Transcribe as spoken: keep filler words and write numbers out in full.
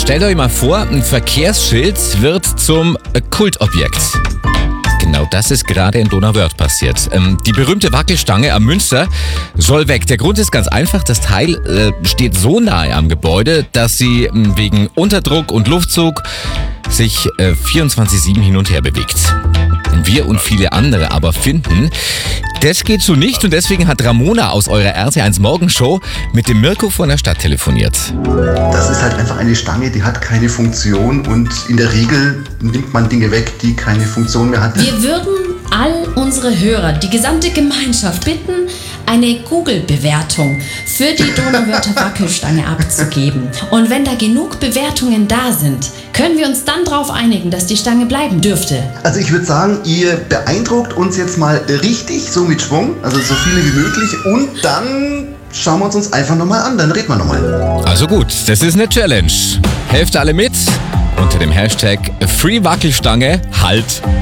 Stellt euch mal vor, ein Verkehrsschild wird zum Kultobjekt. Genau das ist gerade in Donauwörth passiert. Ähm, die berühmte Wackelstange am Münster soll weg. Der Grund ist ganz einfach, das Teil äh, steht so nahe am Gebäude, dass sie äh, wegen Unterdruck und Luftzug sich äh, vierundzwanzig sieben hin und her bewegt. Wir und viele andere aber finden, das geht so nicht, und deswegen hat Ramona aus eurer R T eins Morgenshow mit dem Mirko von der Stadt telefoniert. Das ist halt einfach eine Stange, die hat keine Funktion, und in der Regel nimmt man Dinge weg, die keine Funktion mehr hat. Wir würden all unsere Hörer, die gesamte Gemeinschaft bitten, eine Google-Bewertung für die Donauwörther Wackelstange abzugeben. Und wenn da genug Bewertungen da sind, können wir uns dann darauf einigen, dass die Stange bleiben dürfte. Also ich würde sagen, ihr beeindruckt uns jetzt mal richtig, so mit Schwung, also so viele wie möglich, und dann schauen wir uns uns einfach nochmal an, dann reden wir nochmal. Also gut, das ist eine Challenge. Helft alle mit unter dem Hashtag Free Wackelstange Halt.